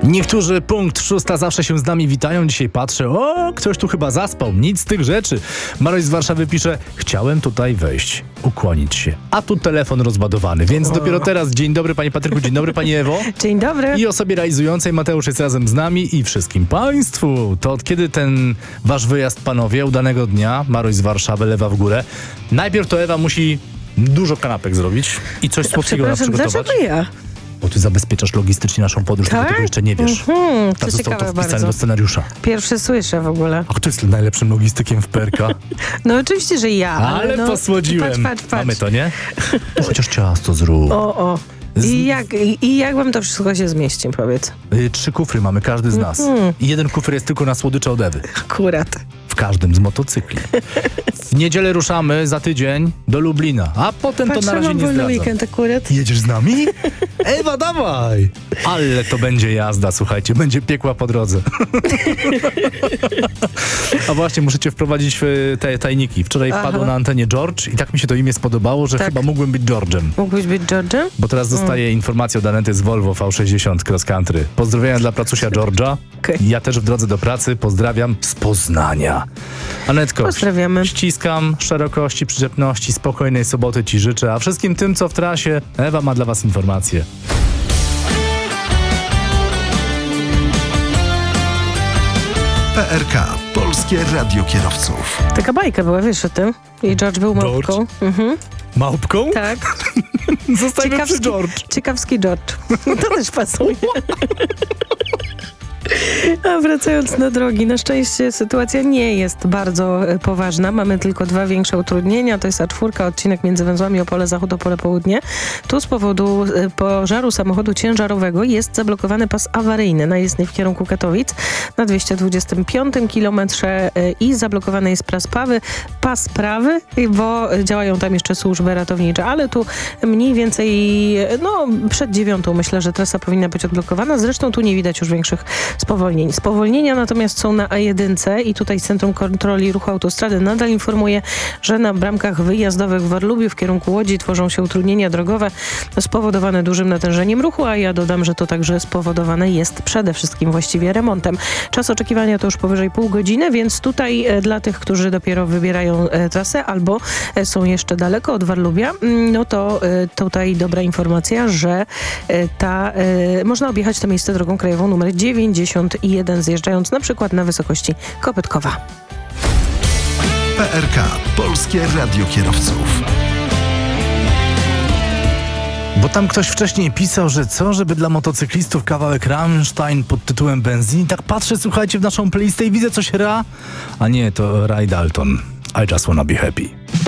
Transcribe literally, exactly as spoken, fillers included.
Niektórzy punkt szósta zawsze się z nami witają. Dzisiaj patrzę, o, ktoś tu chyba zaspał. Nic z tych rzeczy. Maroś z Warszawy pisze, chciałem tutaj wejść, ukłonić się. A tu telefon rozładowany, więc o. dopiero teraz. Dzień dobry panie Patryku, dzień dobry pani Ewo. Dzień dobry. I osobie realizującej Mateusz jest razem z nami i wszystkim państwu. To od kiedy ten wasz wyjazd, panowie, udanego dnia? Maroś z Warszawy, lewa w górę. Najpierw to Ewa musi dużo kanapek zrobić i coś słodkiego nam przygotować. Dlaczego ja? Bo ty zabezpieczasz logistycznie naszą podróż, tak? tylko tego jeszcze nie wiesz. Mhm, tak to zostało to wpisane bardzo. do scenariusza. Pierwszy słyszę w ogóle. A kto jest najlepszym logistykiem w P R K? No oczywiście, że ja. Ale, ale no, posłodziłem. Patrz, patrz, patrz. Mamy to, nie? No, chociaż ciasto zrób. O, o. I jak, i, I jak wam to wszystko się zmieści, powiedz? Y, trzy kufry mamy, każdy z nas. Mm. I jeden kufer jest tylko na słodycze od Ewy. Akurat. W każdym z motocykli. W niedzielę ruszamy za tydzień do Lublina, a potem Patrzę, to na razie nie zdradzam. weekend akurat. Jedziesz z nami? Ewa, dawaj! Ale to będzie jazda, słuchajcie, będzie piekła po drodze. A właśnie, muszę cię wprowadzić w te tajniki. Wczoraj Aha. padło na antenie George i tak mi się to imię spodobało, że tak. chyba mógłbym być George'em. Mógłbyś być George'em? Bo teraz dostaję mm. informację od Anety z Volvo V sześćdziesiąt Cross Country. Pozdrowienia dla pracusia George'a. Okay. Ja też w drodze do pracy pozdrawiam z Poznania. Anetko, pozdrawiamy. Ściskam, szerokości, przyczepności, spokojnej soboty ci życzę, a wszystkim tym, co w trasie, Ewa ma dla was informacje. P R K. Polskie Radio Kierowców. Taka bajka była, wiesz o tym? I George był George? małpką. Mhm. Małpką? Tak. Zostajmy ciekawski, przy George. Ciekawski George. To też pasuje. A wracając na drogi, na szczęście sytuacja nie jest bardzo poważna. Mamy tylko dwa większe utrudnienia. To jest A cztery, odcinek między węzłami Opole Zachód, Opole Południe. Tu z powodu pożaru samochodu ciężarowego jest zablokowany pas awaryjny na jezdni w kierunku Katowic na dwieście dwudziestym piątym kilometrze i zablokowany jest pas prawy, pas prawy, bo działają tam jeszcze służby ratownicze, ale tu mniej więcej no przed dziewiątą myślę, że trasa powinna być odblokowana. Zresztą tu nie widać już większych spowolnień. Spowolnienia natomiast są na A jeden i tutaj Centrum Kontroli Ruchu Autostrady nadal informuje, że na bramkach wyjazdowych w Warlubiu w kierunku Łodzi tworzą się utrudnienia drogowe spowodowane dużym natężeniem ruchu, a ja dodam, że to także spowodowane jest przede wszystkim właściwie remontem. Czas oczekiwania to już powyżej pół godziny, więc tutaj e, dla tych, którzy dopiero wybierają e, trasę albo e, są jeszcze daleko od Warlubia, no to e, tutaj dobra informacja, że e, ta e, można objechać to miejsce drogą krajową numer dziewięćdziesiąt jeden, zjeżdżając na przykład na wysokości Kopytkowa. P R K. Polskie Radio Kierowców. Bo tam ktoś wcześniej pisał, że co, żeby dla motocyklistów kawałek Rammstein pod tytułem Benzin. Tak patrzę, słuchajcie, w naszą playlistę i widzę coś ra. A nie, to Ray Dalton. I just wanna be happy.